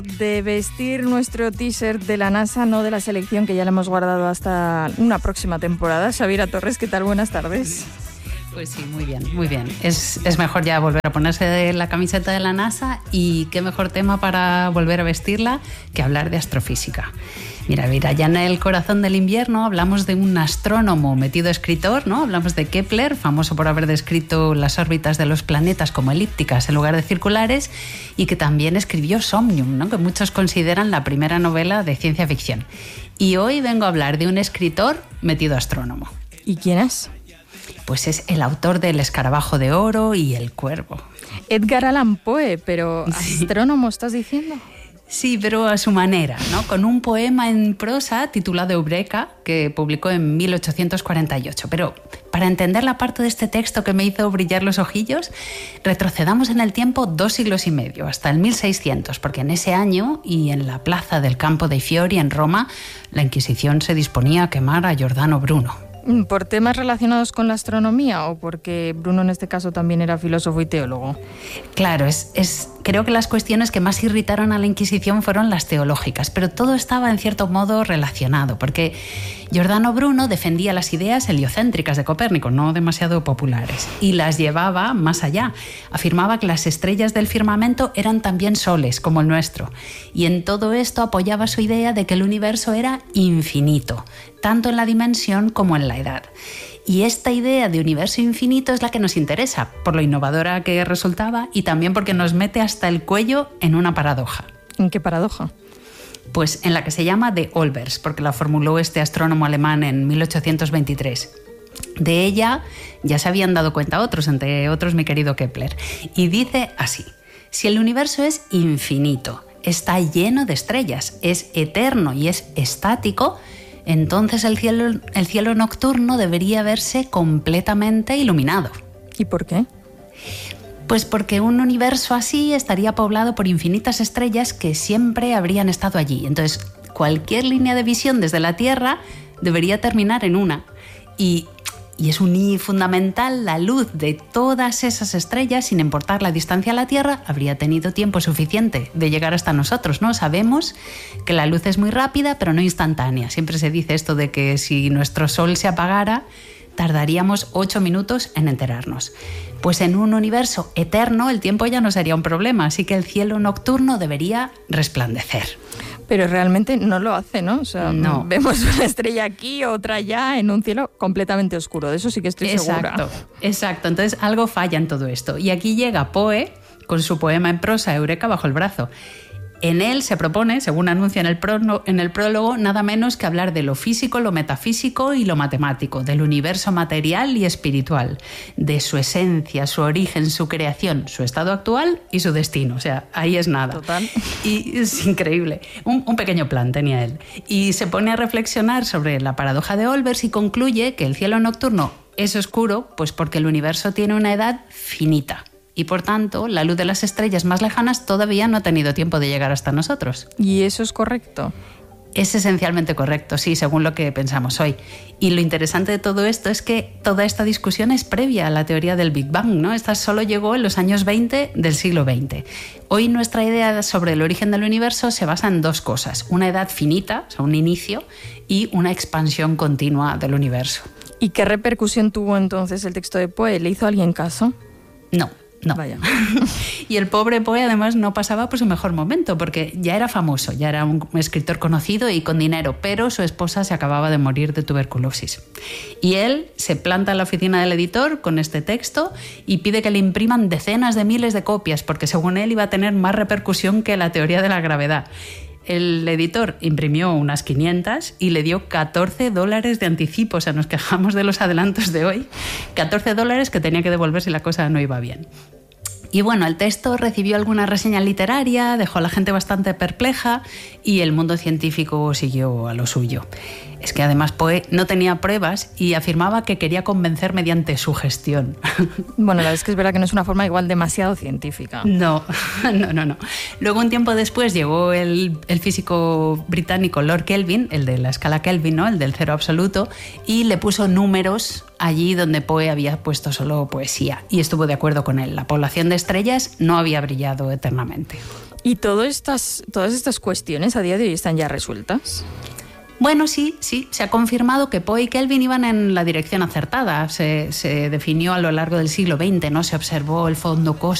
de vestir nuestro t-shirt de la NASA, no de la selección, que ya la hemos guardado hasta una próxima temporada. Xaviera Torres, ¿qué tal? Buenas tardes. Pues sí, muy bien, muy bien. Es mejor ya volver a ponerse la camiseta de la NASA, y qué mejor tema para volver a vestirla que hablar de astrofísica. Mira, ya en El corazón del invierno hablamos de un astrónomo metido escritor, ¿no? Hablamos de Kepler, famoso por haber descrito las órbitas de los planetas como elípticas en lugar de circulares, y que también escribió Somnium, ¿no? Que muchos consideran la primera novela de ciencia ficción. Y hoy vengo a hablar de un escritor metido astrónomo. ¿Y quién es? Pues es el autor del Escarabajo de Oro y El Cuervo. Edgar Allan Poe, pero ¿astrónomo estás diciendo? Sí, pero a su manera, ¿no? Con un poema en prosa titulado Eureka, que publicó en 1848. Pero para entender la parte de este texto que me hizo brillar los ojillos, retrocedamos en el tiempo 2 siglos y medio, hasta el 1600, porque en ese año, y en la plaza del Campo dei Fiori en Roma, la Inquisición se disponía a quemar a Giordano Bruno. ¿Por temas relacionados con la astronomía o porque Bruno en este caso también era filósofo y teólogo? Claro, creo que las cuestiones que más irritaron a la Inquisición fueron las teológicas, pero todo estaba en cierto modo relacionado, porque Giordano Bruno defendía las ideas heliocéntricas de Copérnico, no demasiado populares, y las llevaba más allá. Afirmaba que las estrellas del firmamento eran también soles, como el nuestro, y en todo esto apoyaba su idea de que el universo era infinito, tanto en la dimensión como en la edad. Y esta idea de universo infinito es la que nos interesa, por lo innovadora que resultaba y también porque nos mete hasta el cuello en una paradoja. ¿En qué paradoja? Pues en la que se llama de Olbers, porque la formuló este astrónomo alemán en 1823. De ella ya se habían dado cuenta otros, entre otros mi querido Kepler. Y dice así: si el universo es infinito, está lleno de estrellas, es eterno y es estático, entonces el cielo nocturno debería verse completamente iluminado. ¿Y por qué? Pues porque un universo así estaría poblado por infinitas estrellas que siempre habrían estado allí. Entonces, cualquier línea de visión desde la Tierra debería terminar en una. Y es fundamental, la luz de todas esas estrellas, sin importar la distancia a la Tierra, habría tenido tiempo suficiente de llegar hasta nosotros, ¿no? Sabemos que la luz es muy rápida, pero no instantánea. Siempre se dice esto de que si nuestro sol se apagara, tardaríamos 8 minutos en enterarnos. Pues en un universo eterno el tiempo ya no sería un problema, así que el cielo nocturno debería resplandecer. Pero realmente no lo hace, ¿no? O sea, no. Vemos una estrella aquí, otra allá, en un cielo completamente oscuro. De eso sí que estoy segura. Exacto. Entonces algo falla en todo esto. Y aquí llega Poe con su poema en prosa Eureka bajo el brazo. En él se propone, según anuncia en el prólogo, nada menos que hablar de lo físico, lo metafísico y lo matemático, del universo material y espiritual, de su esencia, su origen, su creación, su estado actual y su destino. O sea, ahí es nada. Total. Y es increíble. Un pequeño plan tenía él. Y se pone a reflexionar sobre la paradoja de Olbers y concluye que el cielo nocturno es oscuro pues porque el universo tiene una edad finita. Y por tanto, la luz de las estrellas más lejanas todavía no ha tenido tiempo de llegar hasta nosotros. ¿Y eso es correcto? Es esencialmente correcto, sí, según lo que pensamos hoy. Y lo interesante de todo esto es que toda esta discusión es previa a la teoría del Big Bang, ¿no? Esta solo llegó en los años 20 del siglo XX. Hoy nuestra idea sobre el origen del universo se basa en 2 cosas: una edad finita, o sea, un inicio, y una expansión continua del universo. ¿Y qué repercusión tuvo entonces el texto de Poe? ¿Le hizo alguien caso? No. Vaya. Y el pobre Poe además no pasaba por su mejor momento, porque ya era famoso, ya era un escritor conocido y con dinero, pero su esposa se acababa de morir de tuberculosis. Y él se planta en la oficina del editor con este texto y pide que le impriman decenas de miles de copias, porque según él iba a tener más repercusión que la teoría de la gravedad. El editor imprimió unas 500 y le dio $14 de anticipo. O sea, nos quejamos de los adelantos de hoy. $14 que tenía que devolver si la cosa no iba bien. Y bueno, el texto recibió alguna reseña literaria, dejó a la gente bastante perpleja y el mundo científico siguió a lo suyo. Es que además Poe no tenía pruebas y afirmaba que quería convencer mediante sugestión. Bueno, la verdad es que es verdad que no es una forma igual demasiado científica. No. Luego, un tiempo después, llegó el físico británico Lord Kelvin, el de la escala Kelvin, ¿no? El del cero absoluto, y le puso números allí donde Poe había puesto solo poesía. Y estuvo de acuerdo con él. La población de estrellas no había brillado eternamente. ¿Y todas estas cuestiones a día de hoy están ya resueltas? Bueno, sí, se ha confirmado que Poe y Kelvin iban en la dirección acertada. Se definió a lo largo del siglo XX, ¿no? Se observó el fondo cósmico